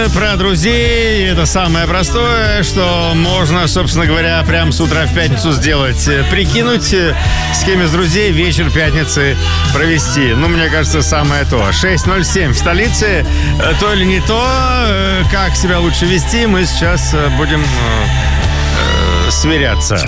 про друзей. Это самое простое, что можно, собственно говоря, прямо с утра в пятницу сделать. Прикинуть, с кем из друзей вечер пятницы провести. Ну, мне кажется, самое то. 6:07 в столице. То или не то, как себя лучше вести, мы сейчас будем сверяться.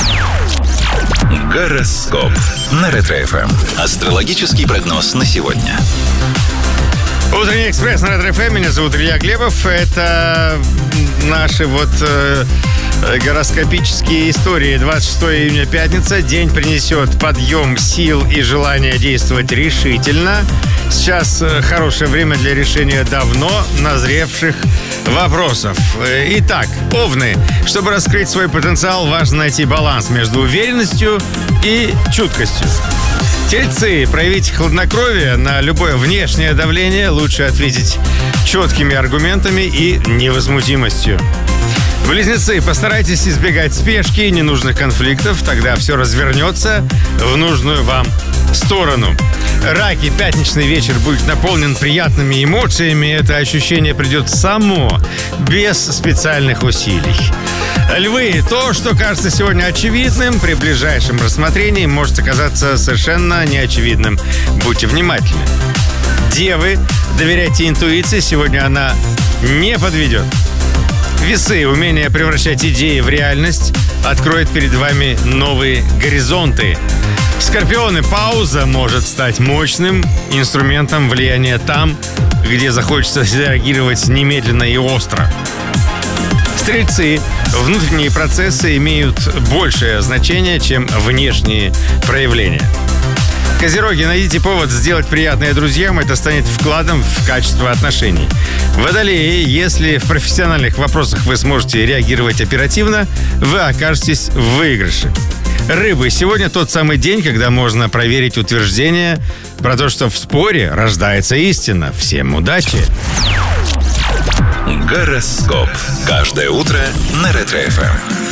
Гороскоп на Ретро-ФМ. Астрологический прогноз на сегодня. Утренний экспресс на Ретро-ФМ. Меня зовут Илья Глебов. Это наши гороскопические истории. 26 июня, пятница. День принесет подъем сил и желание действовать решительно. Сейчас хорошее время для решения давно назревших вопросов. Итак, овны. Чтобы раскрыть свой потенциал, важно найти баланс между уверенностью и чуткостью. Тельцы. Проявить хладнокровие на любое внешнее давление лучше ответить четкими аргументами и невозмутимостью. Близнецы. Постарайтесь избегать спешки и ненужных конфликтов, тогда все развернется в нужную вам сторону. Раки. Пятничный вечер будет наполнен приятными эмоциями. Это ощущение придет само, без специальных усилий. Львы. То, что кажется сегодня очевидным, при ближайшем рассмотрении может оказаться совершенно неочевидным. Будьте внимательны. Девы. Доверяйте интуиции, сегодня она не подведет. Весы. Умение превращать идеи в реальность откроет перед вами новые горизонты. Скорпионы. Пауза может стать мощным инструментом влияния там, где захочется реагировать немедленно и остро. Стрельцы. Внутренние процессы имеют большее значение, чем внешние проявления. Козероги. Найдите повод сделать приятное друзьям, это станет вкладом в качество отношений. Водолеи. Если в профессиональных вопросах вы сможете реагировать оперативно, вы окажетесь в выигрыше. Рыбы. Сегодня тот самый день, когда можно проверить утверждение про то, что в споре рождается истина. Всем удачи! Гороскоп. Каждое утро на Ретро-ФМ.